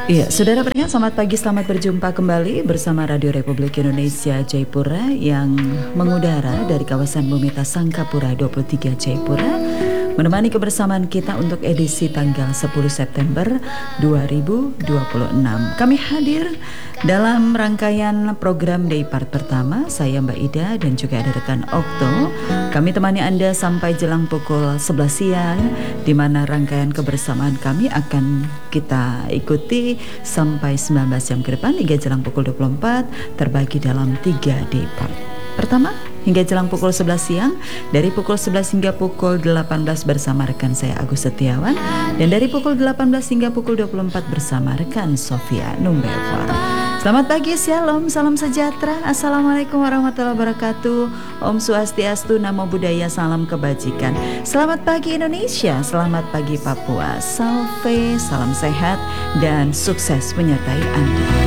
Iya, saudara pendengar, selamat pagi, selamat berjumpa kembali bersama Radio Republik Indonesia Jayapura yang mengudara dari kawasan Bumita Sangkapura 23 Jayapura, menemani kebersamaan kita untuk edisi tanggal 10 September 2026. Kami hadir dalam rangkaian program Day Part pertama. Saya Mbak Ida dan juga ada rekan Okto. Kami temani Anda sampai jelang pukul 11 siang, di mana rangkaian kebersamaan kami akan kita ikuti sampai 19 jam ke depan hingga jelang pukul 24, terbagi dalam 3 Day Part. Pertama, hingga jelang pukul 11 siang, dari pukul 11 hingga pukul 18 bersama rekan saya Agus Setiawan, dan dari pukul 18 hingga pukul 24 bersama rekan Sofia Numbeva. Selamat pagi, shalom, salam sejahtera, assalamualaikum warahmatullahi wabarakatuh, Om Swastiastu, Namo Buddhaya, salam kebajikan. Selamat pagi Indonesia, selamat pagi Papua, salve, salam sehat dan sukses menyertai Anda.